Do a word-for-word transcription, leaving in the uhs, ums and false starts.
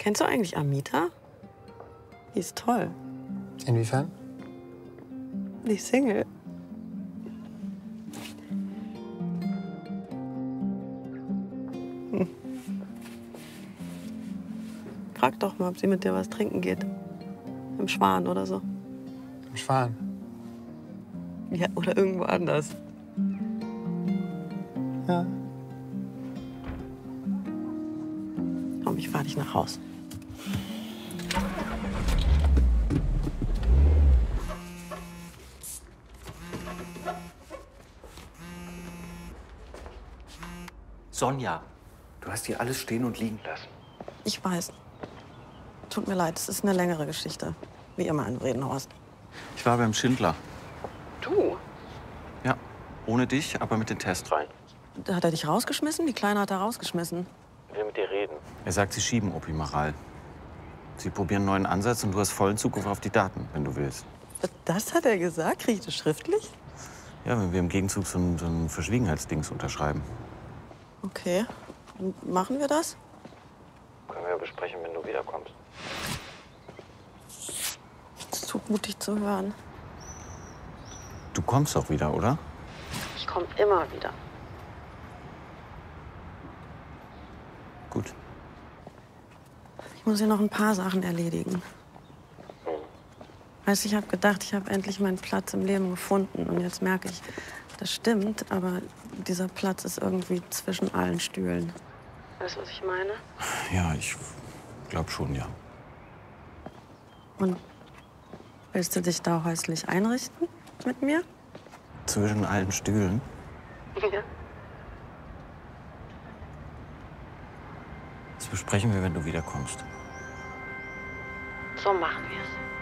Kennst du eigentlich Amita? Die ist toll. Inwiefern? Die ist Single. Hm. Frag doch mal, ob sie mit dir was trinken geht. Im Schwan oder so. Im Schwan? Ja, oder irgendwo anders. Ja. Komm, ich fahr dich nach Haus. Sonja, du hast hier alles stehen und liegen lassen. Ich weiß. Tut mir leid, es ist eine längere Geschichte. Wie immer in Bredenhorst. Ich war beim Schindler. Du? Ja, ohne dich, aber mit den Test rein. Da hat er dich rausgeschmissen? Die Kleine hat er rausgeschmissen. Ich will mit dir reden. Er sagt, sie schieben Opimaral. Sie probieren einen neuen Ansatz und du hast vollen Zugriff auf die Daten, wenn du willst. Das hat er gesagt? Krieg ich das schriftlich? Ja, wenn wir im Gegenzug so ein, so ein Verschwiegenheitsdings unterschreiben. Okay. Und machen wir das? Können wir besprechen, wenn du wiederkommst. Es tut mutig zu hören. Du kommst doch wieder, oder? Ich komme immer wieder. Gut. Ich muss hier noch ein paar Sachen erledigen. Weißt du, ich habe gedacht, ich habe endlich meinen Platz im Leben gefunden. Und jetzt merke ich, das stimmt, aber dieser Platz ist irgendwie zwischen allen Stühlen. Weißt du, was ich meine? Ja, ich glaube schon, ja. Und willst du dich da häuslich einrichten mit mir? Zwischen allen Stühlen? Ja. Das besprechen wir, wenn du wiederkommst. So machen wir es.